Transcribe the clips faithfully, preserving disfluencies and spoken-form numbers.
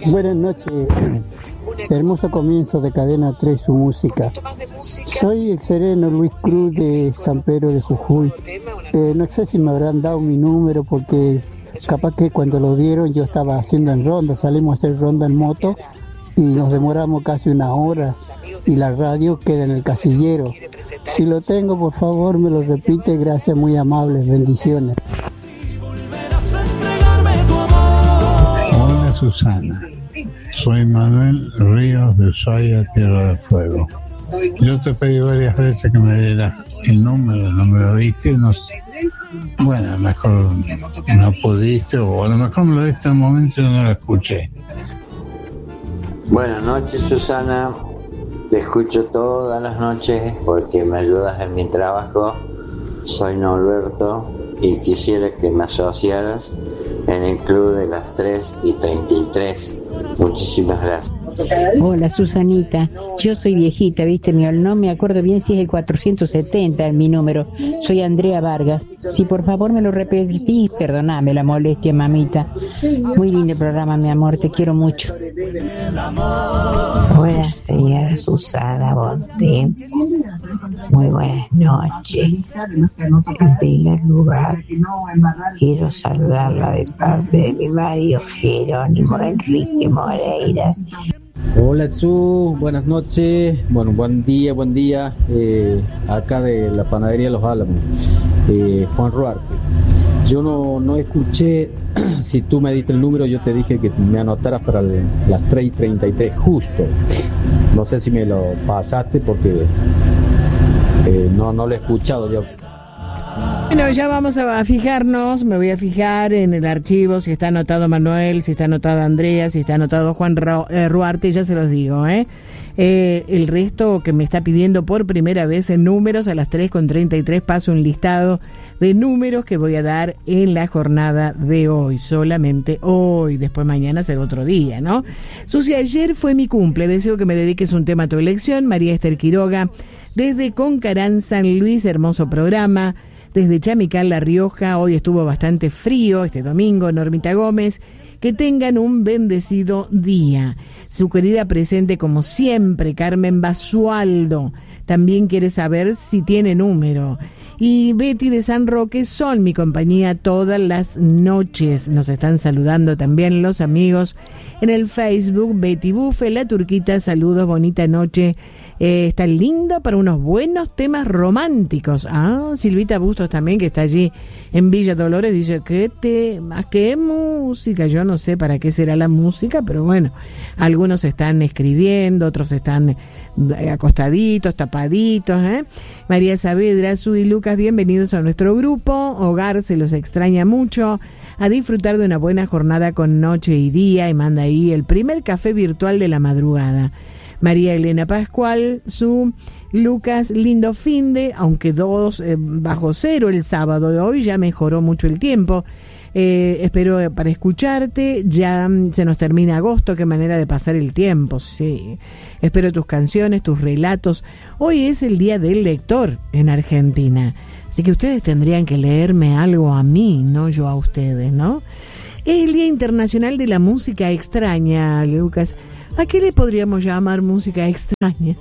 Buenas noches. Hermoso comienzo de Cadena tres, su música. Soy el sereno Luis Cruz de San Pedro de Jujuy. Eh, no sé si me habrán dado mi número porque capaz que cuando lo dieron yo estaba haciendo en ronda, salimos a hacer ronda en moto y nos demoramos casi una hora y la radio queda en el casillero. Si lo tengo, por favor, me lo repite, gracias, muy amables, bendiciones. Hola Susana, soy Manuel Ríos de Ushuaia, Tierra del Fuego. Yo te pedí varias veces que me dieras el número, no me lo diste, no sé. Bueno, a lo mejor no pudiste o a lo mejor me lo diste en un momento y no lo escuché. Buenas noches, Susana. Te escucho todas las noches porque me ayudas en mi trabajo. Soy Norberto y quisiera que me asociaras en el club de las tres y treinta y tres. Muchísimas gracias. Hola Susanita, yo soy viejita, viste, mi no me acuerdo bien si es el cuatrocientos setenta mi número. Soy Andrea Vargas. Si por favor me lo repetís, perdoname la molestia, mamita. Muy lindo programa, mi amor, te quiero mucho. Hola señora Susana Bonte, muy buenas noches. En primer lugar, quiero saludarla de parte de mi marido Jerónimo Enrique Moreira. Hola Su, buenas noches, bueno, buen día, buen día, eh, acá de la panadería Los Álamos, eh, Juan Ruarte. Yo no, no escuché, si tú me diste el número, yo te dije que me anotaras para el, las tres y treinta y tres justo. No sé si me lo pasaste porque eh, no, no lo he escuchado yo. Bueno, ya vamos a fijarnos, me voy a fijar en el archivo si está anotado Manuel, si está anotado Andrea, si está anotado Juan Ru- eh, Ruarte, ya se los digo, ¿eh? Eh, el resto que me está pidiendo por primera vez en números, a las tres con treinta y tres paso un listado de números que voy a dar en la jornada de hoy, solamente hoy, después mañana será otro día, ¿no? Susi, ayer fue mi cumple, deseo que me dediques un tema a tu elección. María Esther Quiroga, desde Concarán, San Luis, hermoso programa. Desde Chamical, La Rioja, hoy estuvo bastante frío, este domingo, Normita Gómez. Que tengan un bendecido día. Su querida presente, como siempre, Carmen Basualdo, también quiere saber si tiene número. Y Betty de San Roque son mi compañía todas las noches. Nos están saludando también los amigos en el Facebook. Betty Bufe, La Turquita, saludos, bonita noche. Eh, está lindo para unos buenos temas románticos. Ah, Silvita Bustos también, que está allí en Villa Dolores, dice, ¿qué temas? ¿Qué música? Yo no sé para qué será la música, pero bueno, algunos están escribiendo, otros están acostaditos, tapaditos, ¿eh? María Saavedra, Sudi y Lucas, bienvenidos a nuestro grupo. Hogar se los extraña mucho. A disfrutar de una buena jornada con noche y día, y manda ahí el primer café virtual de la madrugada. María Elena Pascual, su Lucas, lindo finde, aunque dos eh, bajo cero el sábado de hoy, ya mejoró mucho el tiempo. Eh, espero para escucharte, ya mm, se nos termina agosto, qué manera de pasar el tiempo, sí. Espero tus canciones, tus relatos. Hoy es el Día del Lector en Argentina, así que ustedes tendrían que leerme algo a mí, no yo a ustedes, ¿no? Es el Día Internacional de la Música Extraña, Lucas. ¿A qué le podríamos llamar música extraña?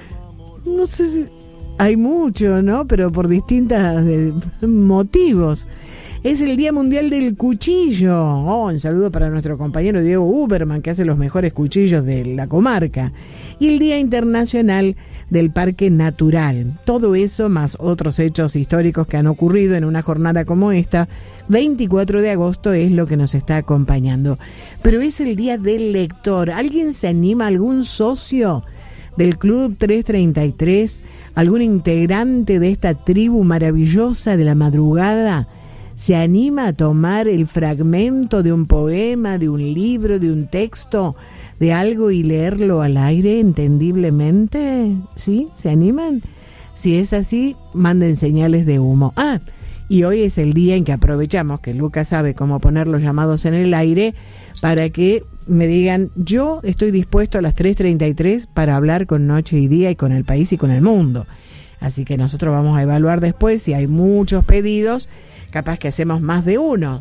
No sé si... Hay mucho, ¿no? Pero por distintos eh, motivos. Es el Día Mundial del Cuchillo. Oh, un saludo para nuestro compañero Diego Uberman, que hace los mejores cuchillos de la comarca. Y el Día Internacional del Parque Natural. Todo eso, más otros hechos históricos que han ocurrido en una jornada como esta, veinticuatro de agosto, es lo que nos está acompañando. Pero es el Día del Lector. ¿Alguien se anima, algún socio del Club trescientos treinta y tres, algún integrante de esta tribu maravillosa de la madrugada, se anima a tomar el fragmento de un poema, de un libro, de un texto, de algo y leerlo al aire entendiblemente? ¿Sí? ¿Se animan? Si es así, manden señales de humo. Ah, y hoy es el día en que aprovechamos que Lucas sabe cómo poner los llamados en el aire para que me digan, yo estoy dispuesto a las tres treinta y tres para hablar con Noche y Día y con el país y con el mundo. Así que nosotros vamos a evaluar después si hay muchos pedidos, capaz que hacemos más de uno.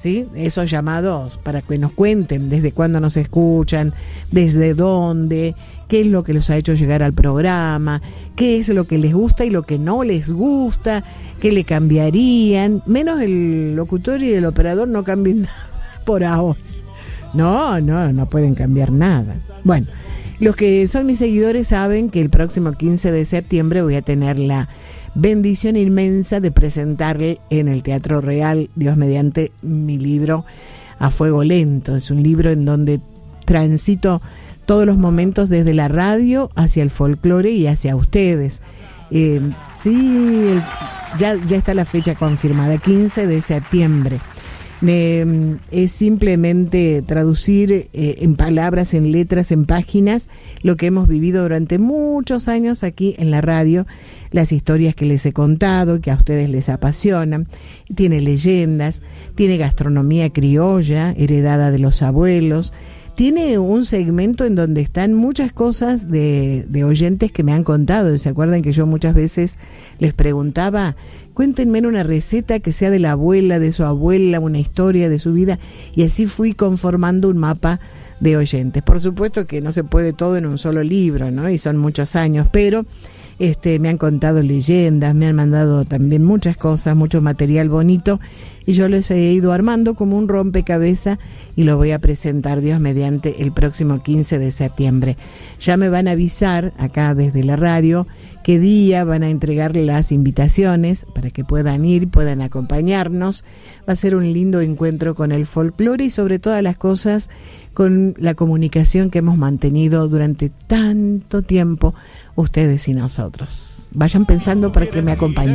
¿sí? Esos llamados para que nos cuenten desde cuándo nos escuchan, desde dónde, qué es lo que los ha hecho llegar al programa, qué es lo que les gusta y lo que no les gusta, qué le cambiarían, menos el locutor y el operador no cambien nada por ahora. No, no, no pueden cambiar nada. Bueno, los que son mis seguidores saben que el próximo quince de septiembre voy a tener la bendición inmensa de presentarle en el Teatro Real, Dios mediante, mi libro A Fuego Lento. Es un libro en donde transito todos los momentos desde la radio hacia el folclore y hacia ustedes. Eh, sí, el, ya, ya está la fecha confirmada, quince de septiembre. Eh, es simplemente traducir eh, en palabras, en letras, en páginas, lo que hemos vivido durante muchos años aquí en la radio, las historias que les he contado, que a ustedes les apasionan. Tiene leyendas, tiene gastronomía criolla, heredada de los abuelos, tiene un segmento en donde están muchas cosas de, de oyentes que me han contado. ¿Se acuerdan que yo muchas veces les preguntaba, cuéntenme una receta que sea de la abuela, de su abuela, una historia de su vida? Y así fui conformando un mapa de oyentes. Por supuesto que no se puede todo en un solo libro, ¿no? Y son muchos años, pero este, me han contado leyendas, me han mandado también muchas cosas, mucho material bonito, y yo les he ido armando como un rompecabezas y lo voy a presentar, Dios mediante, el próximo quince de septiembre. Ya me van a avisar acá desde la radio qué día van a entregar las invitaciones para que puedan ir, puedan acompañarnos. Va a ser un lindo encuentro con el folclore y sobre todas las cosas con la comunicación que hemos mantenido durante tanto tiempo ustedes y nosotros. Vayan pensando para que me acompañen.